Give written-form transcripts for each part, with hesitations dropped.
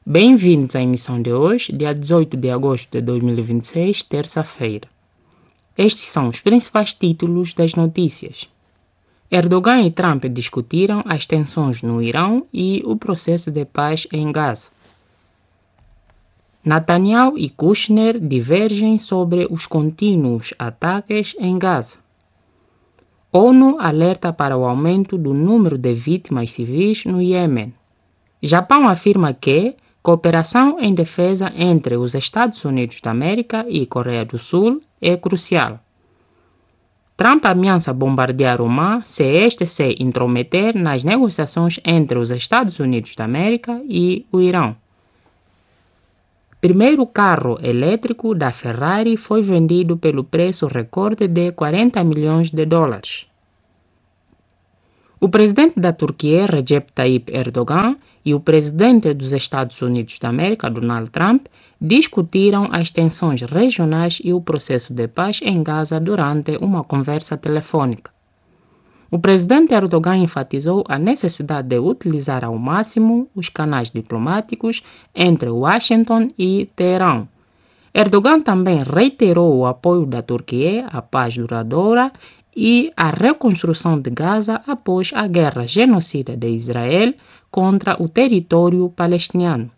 Bem-vindos à emissão de hoje, dia 18 de agosto de 2026, terça-feira. Estes são os principais títulos das notícias. Erdogan e Trump discutiram as tensões no Irão e o processo de paz em Gaza. Netanyahu e Kushner divergem sobre os contínuos ataques em Gaza. ONU alerta para o aumento do número de vítimas civis no Iêmen. Japão afirma que cooperação em defesa entre os Estados Unidos da América e Coreia do Sul é crucial. Trump ameaça bombardear Omã se este se intrometer nas negociações entre os Estados Unidos da América e o Irão. Primeiro carro elétrico da Ferrari foi vendido pelo preço recorde de 40 milhões de dólares. O presidente da Turquia, Recep Tayyip Erdogan, e o presidente dos Estados Unidos da América, Donald Trump, discutiram as tensões regionais e o processo de paz em Gaza durante uma conversa telefônica. O presidente Erdogan enfatizou a necessidade de utilizar ao máximo os canais diplomáticos entre Washington e Teherão. Erdogan também reiterou o apoio da Turquia à paz duradoura e à reconstrução de Gaza após a guerra genocida de Israel contra o território palestiniano.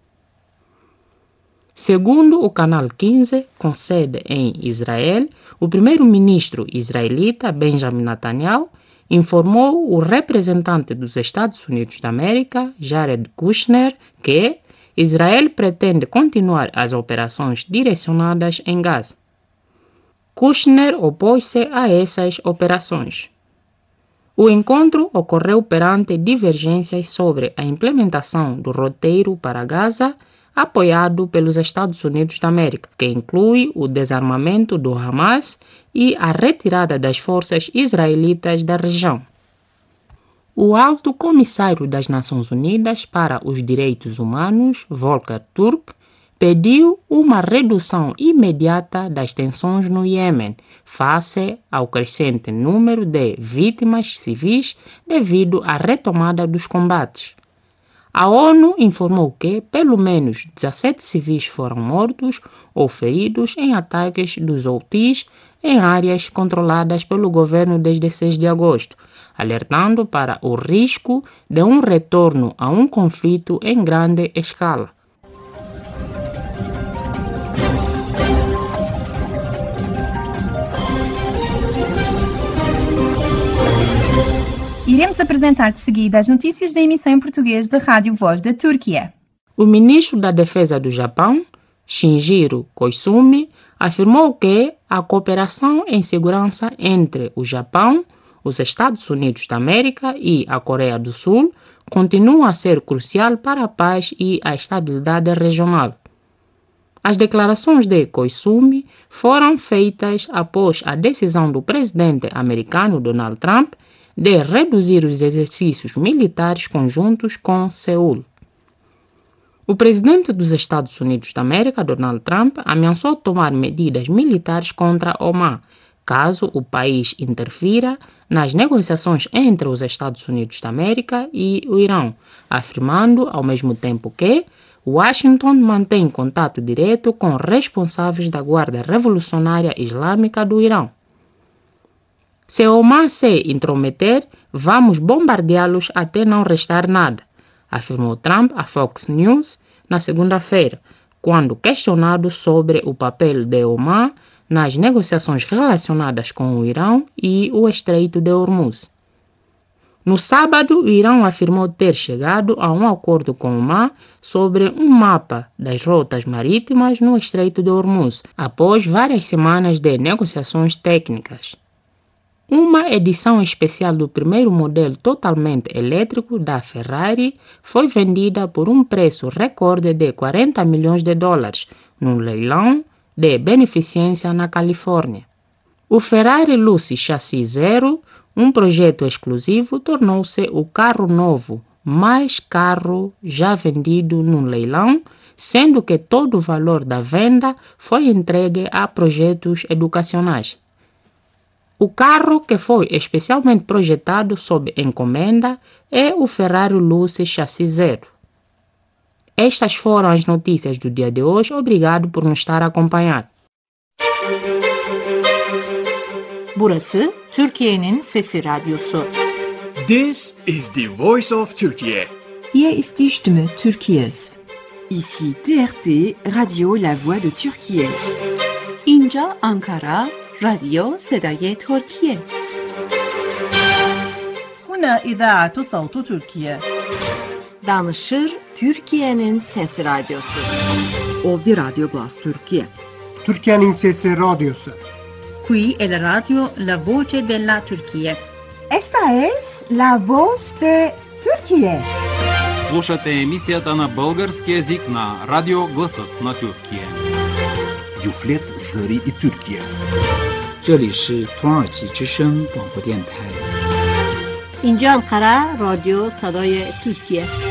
Segundo o Canal 15, com sede em Israel, o primeiro-ministro israelita Benjamin Netanyahu informou o representante dos Estados Unidos da América, Jared Kushner, que Israel pretende continuar as operações direcionadas em Gaza. Kushner opôs-se a essas operações. O encontro ocorreu perante divergências sobre a implementação do roteiro para Gaza, apoiado pelos Estados Unidos da América, que inclui o desarmamento do Hamas e a retirada das forças israelitas da região. O alto comissário das Nações Unidas para os Direitos Humanos, Volker Turk, pediu uma redução imediata das tensões no Iêmen, face ao crescente número de vítimas civis devido à retomada dos combates. A ONU informou que pelo menos 17 civis foram mortos ou feridos em ataques dos Houthis em áreas controladas pelo governo desde 6 de agosto, alertando para o risco de um retorno a um conflito em grande escala. Iremos apresentar de seguida as notícias da emissão em português da Rádio Voz da Turquia. O ministro da Defesa do Japão, Shinjiro Koizumi, afirmou que a cooperação em segurança entre o Japão, os Estados Unidos da América e a Coreia do Sul continua a ser crucial para a paz e a estabilidade regional. As declarações de Koizumi foram feitas após a decisão do presidente americano Donald Trump de reduzir os exercícios militares conjuntos com Seul. O presidente dos Estados Unidos da América, Donald Trump, ameaçou tomar medidas militares contra Omã, caso o país interfira nas negociações entre os Estados Unidos da América e o Irão, afirmando ao mesmo tempo que Washington mantém contato direto com responsáveis da Guarda Revolucionária Islâmica do Irão. Se Omã se intrometer, vamos bombardeá-los até não restar nada, afirmou Trump à Fox News na segunda-feira, quando questionado sobre o papel de Omã nas negociações relacionadas com o Irão e o Estreito de Hormuz. No sábado, o Irão afirmou ter chegado a um acordo com Omã sobre um mapa das rotas marítimas no Estreito de Hormuz, após várias semanas de negociações técnicas. Uma edição especial do primeiro modelo totalmente elétrico da Ferrari foi vendida por um preço recorde de 40 milhões de dólares num leilão de beneficência na Califórnia. O Ferrari Lucy Chassis Zero, um projeto exclusivo, tornou-se o carro novo mais caro já vendido num leilão, sendo que todo o valor da venda foi entregue a projetos educacionais. O carro, que foi especialmente projetado sob encomenda, é o Ferrari Lucy Chassis Zero. Estas foram as notícias do dia de hoje. Obrigado por nos estar a acompanhar. Burası Türkiye'nin Sesi Radyosu. This is the voice of Turkey. Hier ist die Stimme Türkiye's. Ici TRT, Radio La Voix de Türkiye. اینجا آنکارا، رادیو صدای ترکیه. هنا إذاعة صوت تركيا. Danışır Türkiye'nin Sesi Radyosu. Ovdi Radio Glas Türkiye. Türkiye'nin Sesi Radyosu. Qui è la radio La Voce della Turchia. Esta es La Voz de Turquía. Слушате емисията на български език на Радио Гласът на Тюркия. Юфлет Зари и Türkiye. 这里是土耳其之声广播电台。 اینجا Ankara, رادیو صدای ترکیه.